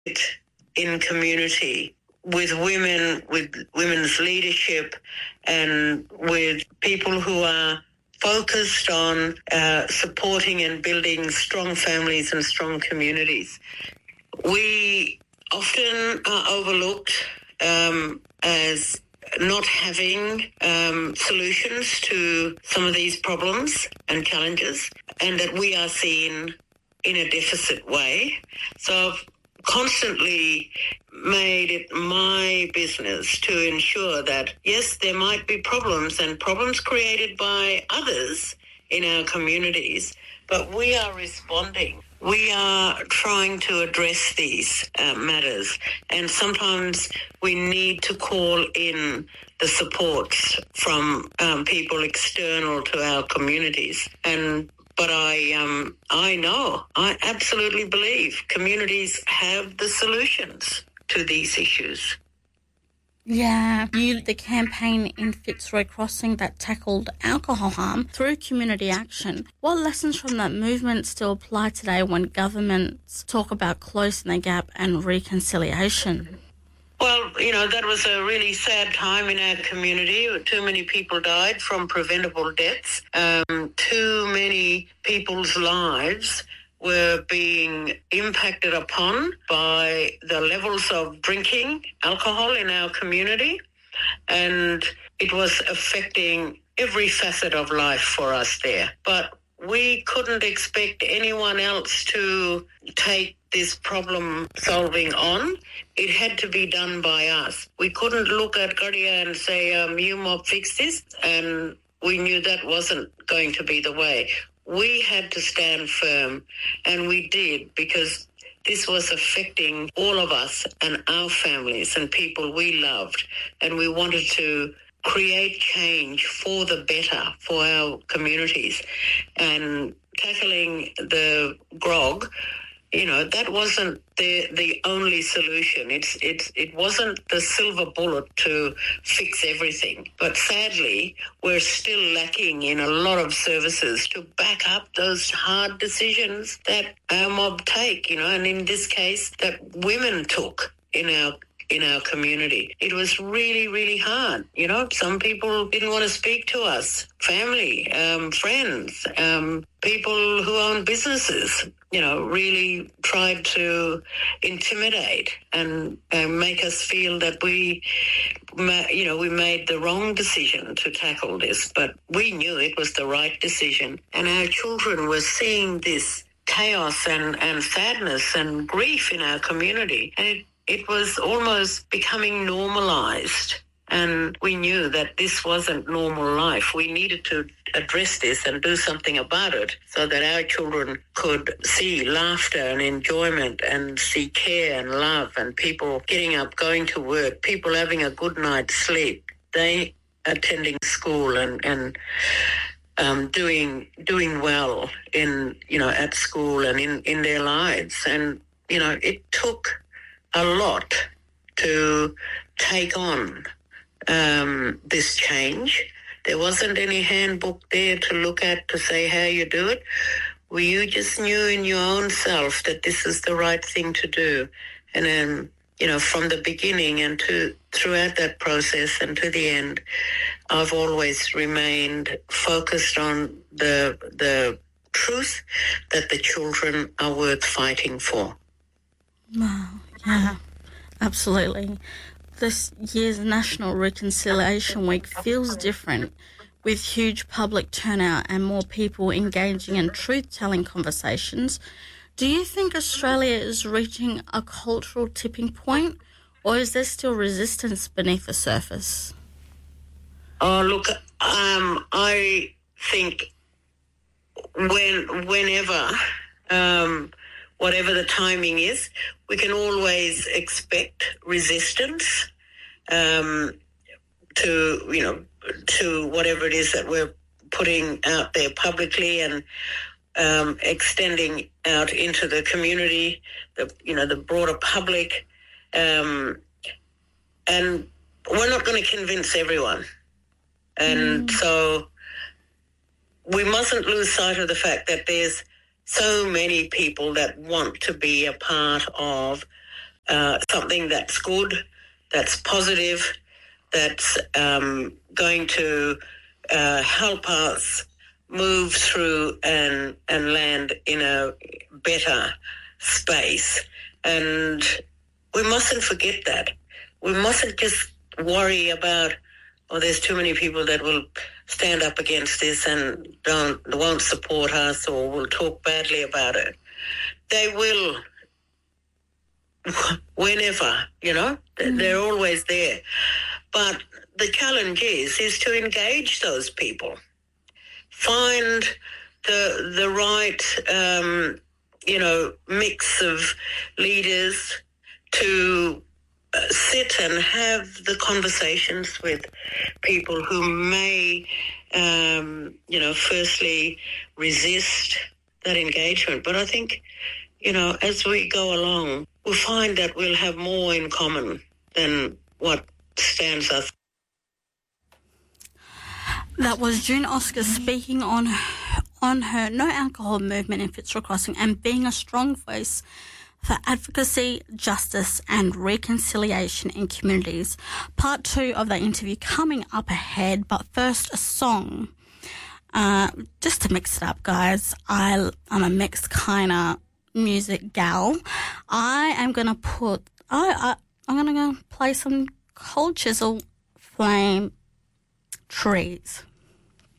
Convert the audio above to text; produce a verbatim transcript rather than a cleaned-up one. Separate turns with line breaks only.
in community with women, with women's leadership, and with people who are focused on uh, supporting and building strong families and strong communities. We often are overlooked um, as not having um, solutions to some of these problems and challenges, and that we are seen in a deficit way. So I've constantly made it my business to ensure that, yes, there might be problems and problems created by others in our communities, but we are responding. We are trying to address these uh, matters, and sometimes we need to call in the supports from um, people external to our communities. And but I, um, I know, I absolutely believe communities have the solutions to these issues.
Yeah, you led the campaign in Fitzroy Crossing that tackled alcohol harm through community action. What lessons from that movement still apply today when governments talk about closing the gap and reconciliation?
Well, you know, that was a really sad time in our community. Too many people died from preventable deaths. Um, too many people's lives were being impacted upon by the levels of drinking alcohol in our community, and it was affecting every facet of life for us there. But we couldn't expect anyone else to take this problem solving on. It had to be done by us. We couldn't look at Guardia and say, um, you mob fix this, and we knew that wasn't going to be the way. We had to stand firm, and we did, because this was affecting all of us and our families and people we loved, and we wanted to create change for the better for our communities. And tackling the grog, you know, that wasn't the the only solution. It's it's it wasn't the silver bullet to fix everything. But sadly, we're still lacking in a lot of services to back up those hard decisions that our mob take, you know, and in this case that women took in our in our community. It was really, really hard. You know, some people didn't want to speak to us, family, um, friends, um, people who own businesses, you know, really tried to intimidate and, and make us feel that we, you know, we made the wrong decision to tackle this, but we knew it was the right decision. And our children were seeing this chaos and, and sadness and grief in our community. And it It was almost becoming normalised, and we knew that this wasn't normal life. We needed to address this and do something about it so that our children could see laughter and enjoyment and see care and love and people getting up, going to work, people having a good night's sleep, they attending school and, and um, doing doing well in, you know, at school and in, in their lives. And, you know, it took a lot to take on um, this change. There wasn't any handbook there to look at to say how you do it. Well, you just knew in your own self that this is the right thing to do. And then, you know, from the beginning and to throughout that process and to the end, I've always remained focused on the the truth that the children are worth fighting for.
Wow. Yeah, absolutely. This year's National Reconciliation Week feels different, with huge public turnout and more people engaging in truth-telling conversations. Do you think Australia is reaching a cultural tipping point, or is there still resistance beneath the surface?
Oh, look, um, I think when whenever... Um, whatever the timing is, we can always expect resistance um, to, you know, to whatever it is that we're putting out there publicly and um, extending out into the community, the, you know, the broader public. Um, and we're not going to convince everyone. And mm. so we mustn't lose sight of the fact that there's so many people that want to be a part of uh, something that's good, that's positive, that's um, going to uh, help us move through and and land in a better space. And we mustn't forget that. We mustn't just worry about, oh, there's too many people that will stand up against this and don't won't support us or will talk badly about it. They will whenever, you know, mm-hmm. they're always there. But the challenge is, is to engage those people. Find the the right, um, you know, mix of leaders to uh, sit and have the conversations with people who may, um, you know, firstly resist that engagement. But I think, you know, as we go along, we'll find that we'll have more in common than what stands us.
That was June Oscar speaking on on her no alcohol movement in Fitzroy Crossing and being a strong voice for advocacy, justice and reconciliation in communities. Part two of that interview coming up ahead, but first a song. Uh, just to mix it up, guys, I, I'm a mixed kind of music gal. I am going to put, I, I, I'm going to go play some Cold Chisel Flame Trees.